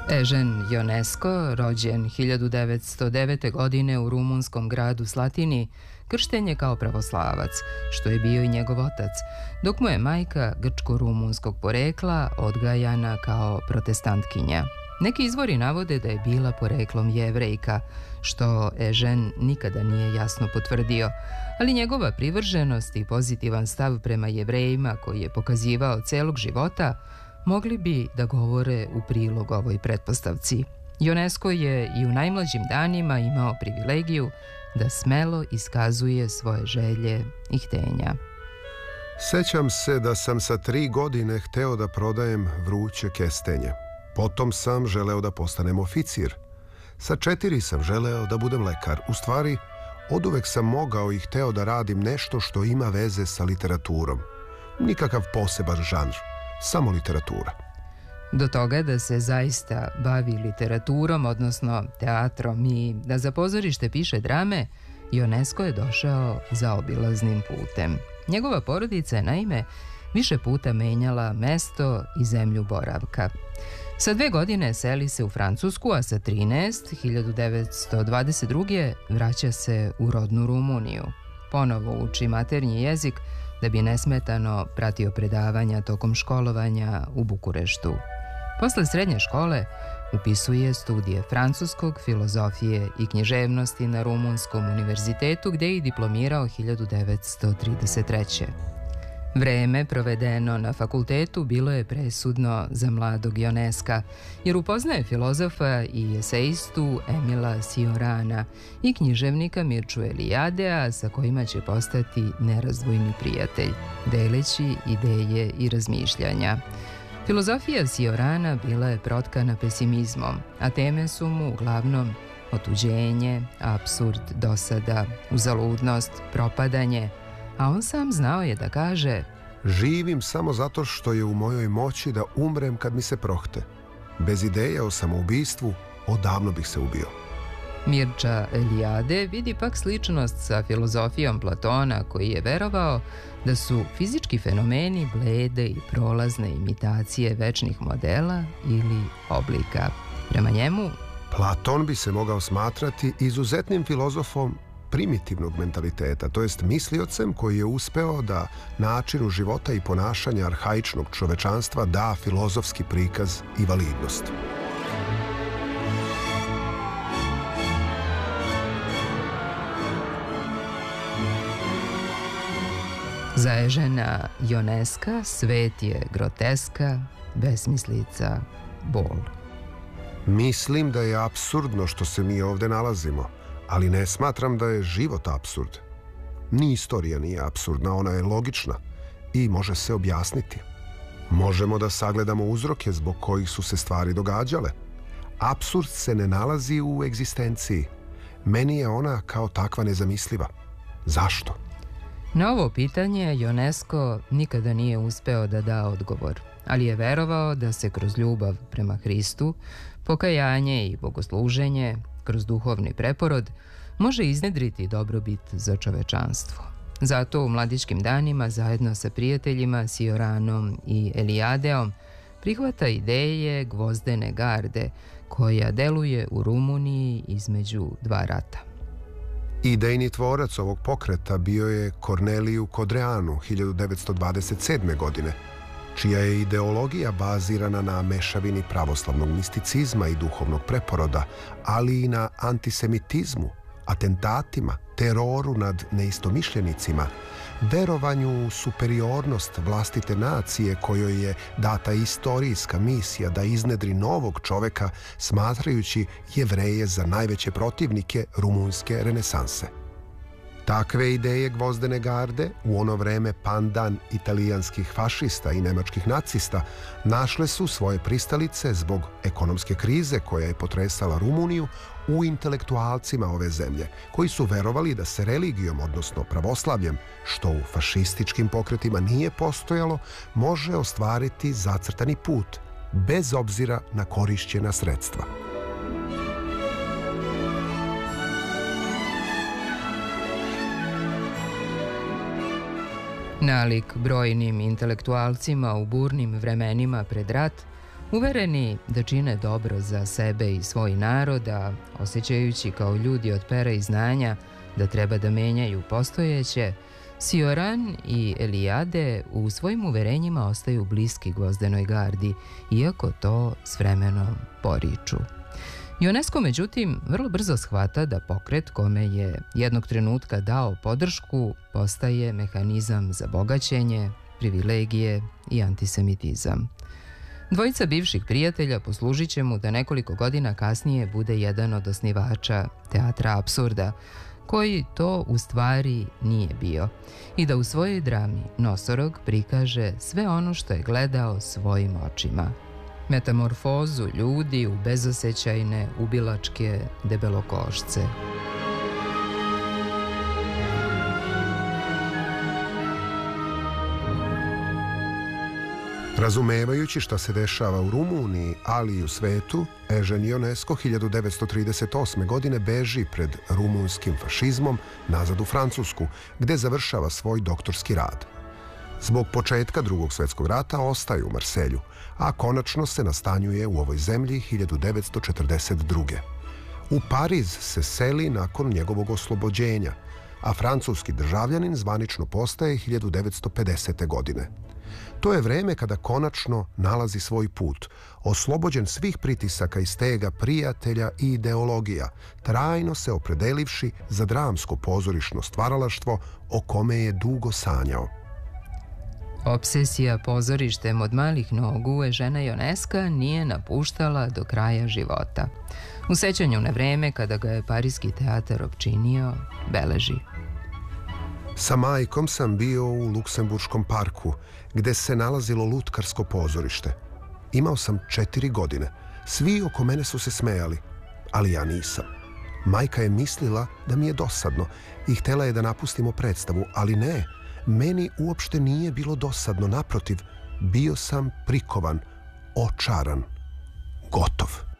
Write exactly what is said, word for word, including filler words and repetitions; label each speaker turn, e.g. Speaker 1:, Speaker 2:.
Speaker 1: Ežen Ionesco, rođen hiljadu devetsto devete. godine u rumunskom gradu Slatini, kršten je kao pravoslavac, što je bio i njegov otac, dok mu je majka grčko-rumunskog porekla odgajana kao protestantkinja. Neki izvori navode da je bila poreklom Jevrejka, što Ežen nikada nije jasno potvrdio, ali njegova privrženost i pozitivan stav prema Jevrejima koji je pokazivao celog života mogli bi da govore u prilog ovoj pretpostavci. Ionesco je i u najmlađim danima imao privilegiju da smelo iskazuje svoje želje i htenja.
Speaker 2: Sećam se da sam sa tri godine hteo da prodajem vruće kestenje. Potom sam želeo da postanem oficir. Sa četiri sam želeo da budem lekar. U stvari, oduvek sam mogao i hteo da radim nešto što ima veze sa literaturom. Nikakav poseban žanr, samo literatura.
Speaker 1: Do toga da se zaista bavi literaturom, odnosno teatrom, i da za pozorište piše drame, Ionesco je došao zaobilaznim putem. Njegova porodica je naime više puta menjala mesto i zemlju boravka. Sa dve godine seli se u Francusku, a sa trinaest, hiljadu devetsto dvadeset druge. vraća se u rodnu Rumuniju. Ponovo uči maternji jezik da bi nesmetano pratio predavanja tokom školovanja u Bukureštu. Posle srednje škole upisuje studije francuskog, filozofije i književnosti na Rumunskom univerzitetu, gde je i diplomirao hiljadu devetsto trideset treće. Vreme provedeno na fakultetu bilo je presudno za mladog Ionesca, jer upoznaje filozofa i eseistu Emila Ciorana i književnika Mirču Eliadea, sa kojima će postati nerazdvojni prijatelj, deleći ideje i razmišljanja. Filozofija Ciorana bila je protkana pesimizmom, a teme su mu uglavnom otuđenje, apsurd, dosada, uzaludnost, propadanje, a on sam znao je da kaže:
Speaker 2: živim samo zato što je u mojoj moći da umrem kad mi se prohte. Bez ideje o samoubistvu odavno bih se ubio.
Speaker 1: Mirča Eliade vidi pak sličnost sa filozofijom Platona, koji je verovao da su fizički fenomeni blede i prolazne imitacije večnih modela ili oblika. Prema njemu,
Speaker 2: Platon bi se mogao smatrati izuzetnim filozofom primitivnog mentaliteta, to jest misliocem koji je uspeo da načinu života i ponašanja arhaičnog čovečanstva da filozofski prikaz i validnost.
Speaker 1: Za Ežena Ionesca svet je groteska, besmislica, bol.
Speaker 2: Mislim da je apsurdno što se mi ovde nalazimo, ali ne smatram da je život apsurd. Ni istorija nije apsurdna, ona je logična i može se objasniti. Možemo da sagledamo uzroke zbog kojih su se stvari događale. Apsurd se ne nalazi u egzistenciji. Meni je ona kao takva nezamisliva. Zašto?
Speaker 1: Na ovo pitanje Ionesco nikada nije uspeo da da odgovor, ali je verovao da se kroz ljubav prema Hristu, pokajanje i bogosluženje, kroz duhovni preporod, može iznedriti dobrobit za čovečanstvo. Zato u mladićkim danima, zajedno sa prijateljima Cioranom i Eliadeom, prihvata ideje Gvozdene garde, koja deluje u Rumuniji između dva rata.
Speaker 2: Idejni tvorac ovog pokreta bio je Corneliu Codreanu hiljadu devetsto dvadeset sedme. godine, čija je ideologija bazirana na mešavini pravoslavnog misticizma i duhovnog preporoda, ali i na antisemitizmu, atentatima, teroru nad neistomišljenicima, verovanju u superiornost vlastite nacije kojoj je data istorijska misija da iznedri novog čoveka, smatrajući Jevreje za najveće protivnike rumunske renesanse. Takve ideje Gvozdene garde, u ono vreme pandan italijanskih fašista i nemačkih nacista, našle su svoje pristalice zbog ekonomske krize koja je potresala Rumuniju u intelektualcima ove zemlje, koji su verovali da se religijom, odnosno pravoslavljem, što u fašističkim pokretima nije postojalo, može ostvariti zacrtani put, bez obzira na korišćena sredstva.
Speaker 1: Nalik brojnim intelektualcima u burnim vremenima pred rat, Uvereni da čine dobro za sebe i svoj narod, a osjećajući kao ljudi od pera i znanja da treba da menjaju postojeće, Sioran i Elijade u svojim uverenjima ostaju bliski Gvozdenoj gardi, iako to s vremenom poriču. Ionesco, međutim, vrlo brzo shvata da pokret kome je jednog trenutka dao podršku postaje mehanizam za bogaćenje, privilegije i antisemitizam. Dvojica bivših prijatelja poslužit će mu da nekoliko godina kasnije bude jedan od osnivača Teatra apsurda, koji to u stvari nije bio, i da u svojoj drami Nosorog prikaže sve ono što je gledao svojim očima. Metamorfozu ljudi u bezosećajne, ubilačke debelokošce.
Speaker 2: Razumevajući šta se dešava u Rumuniji, ali i u svetu, Eugene Ionesco hiljadu devetsto trideset osme. godine beži pred rumunskim fašizmom nazad u Francusku, gde završava svoj doktorski rad. Zbog početka Drugog svjetskog rata ostaje u Marselju, a konačno se nastanjuje u ovoj zemlji hiljadu devetsto četrdeset druge. U Pariz se seli nakon njegovog oslobođenja, a francuski državljanin zvanično postaje hiljadu devetsto pedesete. godine. To je vreme kada konačno nalazi svoj put, oslobođen svih pritisaka i stega prijatelja i ideologija, trajno se opredelivši za dramsko pozorišno stvaralaštvo o kome je dugo sanjao.
Speaker 1: Obsesija pozorištem od malih nogu Eugena Ionesca nije napuštala do kraja života. U sećanju na vreme kada ga je Parijski teatar opčinio, beleži:
Speaker 2: Sa majkom sam bio u Luksemburškom parku, gde se nalazilo lutkarsko pozorište. Imao sam četiri godine. Svi oko mene su se smejali, ali ja nisam. Majka je mislila da mi je dosadno i htela je da napustimo predstavu, ali ne, meni uopšte nije bilo dosadno, naprotiv, bio sam prikovan, očaran, gotov.